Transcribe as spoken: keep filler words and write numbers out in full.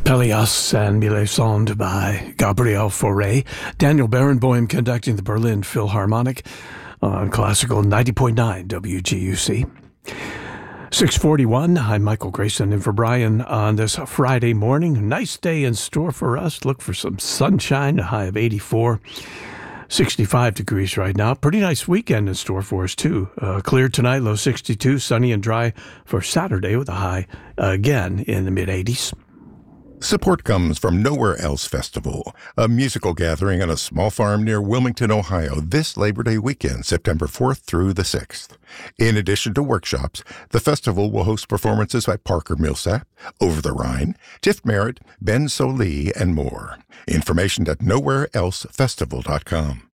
Pelléas and Mille Sondes by Gabriel Fauré. Daniel Barenboim conducting the Berlin Philharmonic on Classical ninety point nine W G U C. six forty-one, I'm Michael Grayson in for Brian on this Friday morning. Nice day in store for us. Look for some sunshine, a high of eighty-four. sixty-five degrees right now. Pretty nice weekend in store for us, too. Uh, clear tonight, low sixty-two, sunny and dry for Saturday with a high, uh, again, in the mid-eighties. Support comes from Nowhere Else Festival, a musical gathering on a small farm near Wilmington, Ohio, this Labor Day weekend, September fourth through the sixth. In addition to workshops, the festival will host performances by Parker Millsap, Over the Rhine, Tiff Merritt, Ben Solee, and more. Information at nowhere else festival dot com.